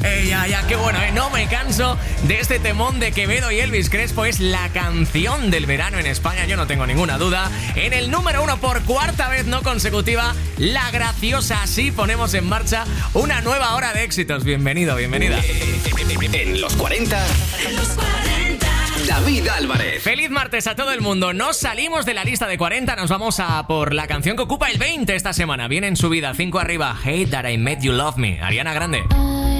Ya, qué bueno, ¿eh? No me canso de este temón de Quevedo y Elvis Crespo. Es la canción del verano en España, yo no tengo ninguna duda. En el número 1 por cuarta vez no consecutiva, La Graciosa. Así ponemos en marcha una nueva hora de éxitos. Bienvenido, bienvenida. En los 40, David Álvarez. Feliz martes a todo el mundo. Nos salimos de la lista de 40, nos vamos a por la canción que ocupa el 20 esta semana. Viene en subida, 5 arriba. Hate That I Made You Love Me, Ariana Grande.